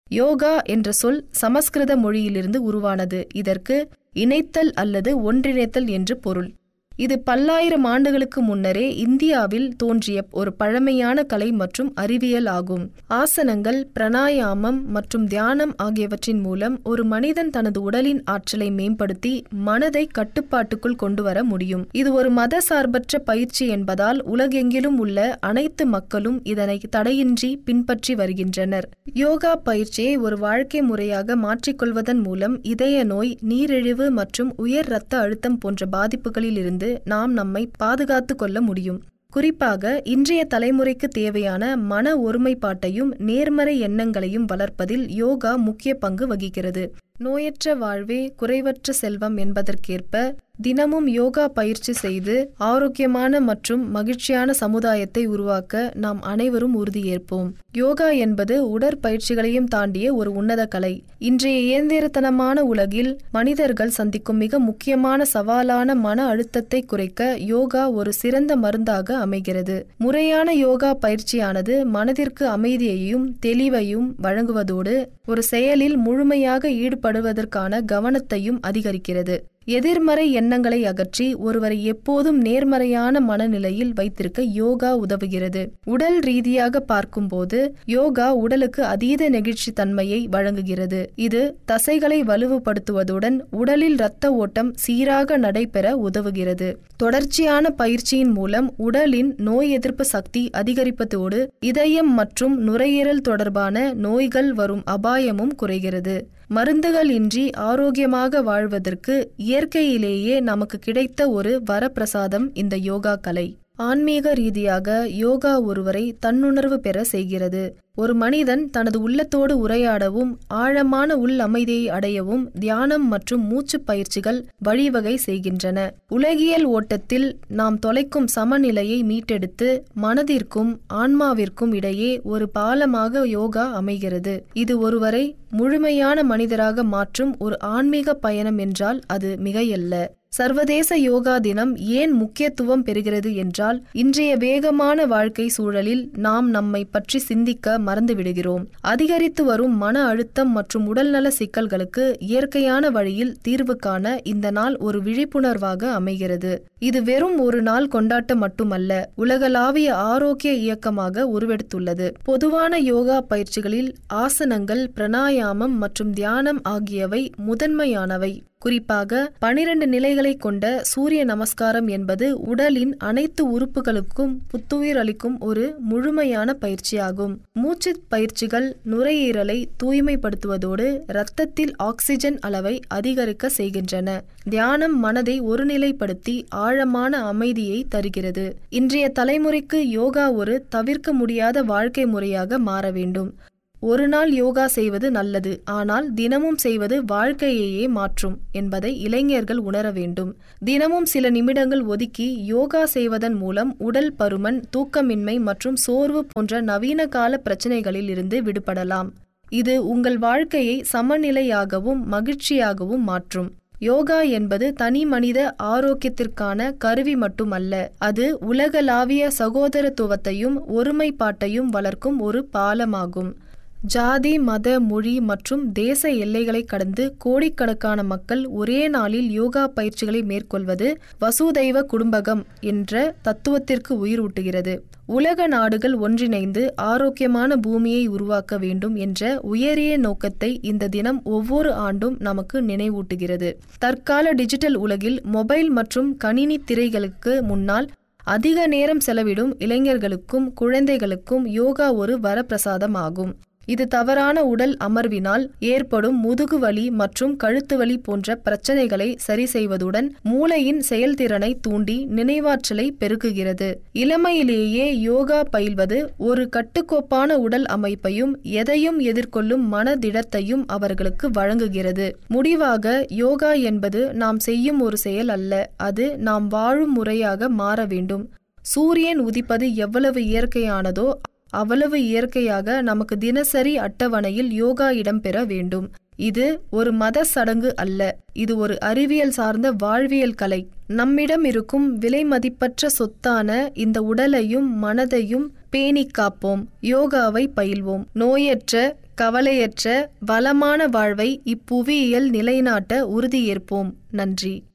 யோகா என்ற சொல் சமஸ்கிருத மொழியிலிருந்து உருவானது. இதற்கு இணைத்தல் அல்லது ஒன்றிணைத்தல் என்று பொருள். இது பல்லாயிரம் ஆண்டுகளுக்கு முன்னரே இந்தியாவில் தோன்றிய ஒரு பழமையான கலை மற்றும் அறிவியல் ஆகும். ஆசனங்கள், பிராணாயாமம் மற்றும் தியானம் ஆகியவற்றின் மூலம் ஒரு மனிதன் தனது உடலின் ஆற்றலை மேம்படுத்தி மனதை கட்டுப்பாட்டுக்குள் கொண்டு வர முடியும். இது ஒரு மத சார்பற்ற பயிற்சி என்பதால் உலகெங்கிலும் உள்ள அனைத்து மக்களும் இதனை தடையின்றி பின்பற்றி வருகின்றனர். யோகா பயிற்சியை ஒரு வாழ்க்கை முறையாக மாற்றிக்கொள்வதன் மூலம் இதய நோய், நீரிழிவு மற்றும் உயர் இரத்த அழுத்தம் போன்ற பாதிப்புகளில் இருந்து நாம் நம்மை பாதுகாத்து கொள்ள முடியும். குறிப்பாக இன்றைய தலைமுறைக்கு தேவையான மன ஒருமைப்பாட்டையும் நேர்மறை எண்ணங்களையும் வளர்ப்பதில் யோகா முக்கிய பங்கு வகிக்கிறது. நோயற்ற வாழ்வே குறைவற்ற செல்வம் என்பதற்கேற்ப தினமும் யோகா பயிற்சி செய்து ஆரோக்கியமான மற்றும் மகிழ்ச்சியான சமுதாயத்தை உருவாக்க நாம் அனைவரும் உறுதியேற்போம். யோகா என்பது உடற்பயிற்சிகளையும் தாண்டிய ஒரு உன்னத கலை. இன்றைய இயந்திரத்தனமான உலகில் மனிதர்கள் சந்திக்கும் மிக முக்கியமான சவாலான மன அழுத்தத்தை குறைக்க யோகா ஒரு சிறந்த மருந்தாக அமைகிறது. முறையான யோகா பயிற்சியானது மனதிற்கு அமைதியையும் தெளிவையும் வழங்குவதோடு ஒரு செயலில் முழுமையாக ஈடுபடுவதற்கான கவனத்தையும் அதிகரிக்கிறது. எதிர்மறை எண்ணங்களை அகற்றி ஒருவரை எப்போதும் நேர்மறையான மனநிலையில் வைத்திருக்க யோகா உதவுகிறது. உடல் ரீதியாக பார்க்கும்போது யோகா உடலுக்கு அதீத நெகிழ்ச்சி தன்மையை வழங்குகிறது. இது தசைகளை வலுவுபடுத்துவதுடன் உடலில் இரத்த ஓட்டம் சீராக நடைபெற உதவுகிறது. தொடர்ச்சியான பயிற்சியின் மூலம் உடலின் நோய் எதிர்ப்பு சக்தி அதிகரிப்பதோடு இதயம் மற்றும் நுரையீரல் தொடர்பான நோய்கள் வரும் அபாயமும் குறைகிறது. மருந்துகள் இன்றி ஆரோக்கியமாக வாழ்வதற்கு இயற்கையிலேயே நமக்கு கிடைத்த ஒரு வரப்பிரசாதம் இந்த யோகா கலை. ஆன்மீக ரீதியாக யோகா ஒருவரை தன்னுணர்வு பெற செய்கிறது. ஒரு மனிதன் தனது உள்ளத்தோடு உரையாடவும் ஆழமான உள் அமைதியை அடையவும் தியானம் மற்றும் மூச்சு பயிற்சிகள் வழிவகை செய்கின்றன. உலகியல் ஓட்டத்தில் நாம் தொலைக்கும் சமநிலையை மீட்டெடுத்து மனதிற்கும் ஆன்மாவிற்கும் இடையே ஒரு பாலமாக யோகா அமைகிறது. இது ஒருவரை முழுமையான மனிதராக மாற்றும் ஒரு ஆன்மீக பயணம் என்றால் அது மிகையல்ல. சர்வதேச யோகா தினம் ஏன் முக்கியத்துவம் பெறுகிறது என்றால், இன்றைய வேகமான வாழ்க்கை சூழலில் நாம் நம்மை பற்றி சிந்திக்க மறந்துவிடுகிறோம். அதிகரித்து வரும் மன அழுத்தம் மற்றும் உடல்நல சிக்கல்களுக்கு இயற்கையான வழியில் தீர்வு காண இந்த நாள் ஒரு விழிப்புணர்வாக அமைகிறது. இது வெறும் ஒரு நாள் கொண்டாட்டம் மட்டுமல்ல, உலகளாவிய ஆரோக்கிய இயக்கமாக உருவெடுத்துள்ளது. பொதுவான யோகா பயிற்சிகளில் ஆசனங்கள், பிராணாயாமம் மற்றும் தியானம் ஆகியவை முதன்மையானவை. குறிப்பாக 12 நிலைகளை கொண்ட சூரிய நமஸ்காரம் என்பது உடலின் அனைத்து உறுப்புகளுக்கும் புத்துயிர் அளிக்கும் ஒரு முழுமையான பயிற்சியாகும். மூச்சு பயிற்சிகள் நுரையீரலை தூய்மைப்படுத்துவதோடு இரத்தத்தில் ஆக்சிஜன் அளவை அதிகரிக்க செய்கின்றன. தியானம் மனதை ஒருநிலைப்படுத்தி ஆழமான அமைதியை தருகிறது. இன்றைய தலைமுறைக்கு யோகா ஒரு தவிர்க்க முடியாத வாழ்க்கை முறையாக மாற வேண்டும். ஒரு நாள் யோகா செய்வது நல்லது, ஆனால் தினமும் செய்வது வாழ்க்கையையே மாற்றும் என்பதை இளைஞர்கள் உணர வேண்டும். தினமும் சில நிமிடங்கள் ஒதுக்கி யோகா செய்வதன் மூலம் உடல் பருமன், தூக்கமின்மை மற்றும் சோர்வு போன்ற நவீன கால பிரச்சனைகளில் இருந்து விடுபடலாம். இது உங்கள் வாழ்க்கையை சமநிலையாகவும் மகிழ்ச்சியாகவும் மாற்றும். யோகா என்பது தனி மனித ஆரோக்கியத்திற்கான கருவி மட்டுமல்ல, அது உலகளாவிய சகோதரத்துவத்தையும் ஒருமைப்பாட்டையும் வளர்க்கும் ஒரு பாலமாகும். ஜாதி, மத, மொழி மற்றும் தேச எல்லைகளை கடந்து கோடிக்கணக்கான மக்கள் ஒரே நாளில் யோகா பயிற்சிகளை மேற்கொள்வது வசுதைவ குடும்பகம் என்ற தத்துவத்திற்கு உயிரூட்டுகிறது. உலக நாடுகள் ஒன்றிணைந்து ஆரோக்கியமான பூமியை உருவாக்க வேண்டும் என்ற உயரிய நோக்கத்தை இந்த தினம் ஒவ்வொரு ஆண்டும் நமக்கு நினைவூட்டுகிறது. தற்கால டிஜிட்டல் உலகில் மொபைல் மற்றும் கணினி திரைகளுக்கு முன்னால் அதிக நேரம் செலவிடும் இளைஞர்களுக்கும் குழந்தைகளுக்கும் யோகா ஒரு வரப்பிரசாதம் ஆகும். இது தவறான உடல் அமர்வினால் ஏற்படும் முதுகு வலி மற்றும் கழுத்து வலி போன்ற பிரச்சனைகளை சரி செய்வதுடன் மூளையின் செயல்திறனை தூண்டி நினைவாற்றலை பெருக்குகிறது. இளமையிலேயே யோகா பயில்வது ஒரு கட்டுக்கோப்பான உடல் அமைப்பையும் எதையும் எதிர்கொள்ளும் மனதிடத்தையும் அவர்களுக்கு வழங்குகிறது. முடிவாக, யோகா என்பது நாம் செய்யும் ஒரு செயல் அல்ல, அது நாம் வாழும் முறையாக மாற வேண்டும். சூரியன் உதிப்பது எவ்வளவு இயற்கையானதோ அவ்வளவு இயற்கையாக நமக்கு தினசரி அட்டவணையில் யோகா இடம்பெற வேண்டும். இது ஒரு மத சடங்கு அல்ல, இது ஒரு அறிவியல் சார்ந்த வாழ்வியல் கலை. நம்மிடம் இருக்கும் விலை மதிப்பற்ற சொத்தான இந்த உடலையும் மனதையும் பேணி காப்போம். யோகாவை பயில்வோம். நோயற்ற, கவலையற்ற, வளமான வாழ்வை இப்புவியியல் நிலைநாட்ட உறுதியேற்போம். நன்றி.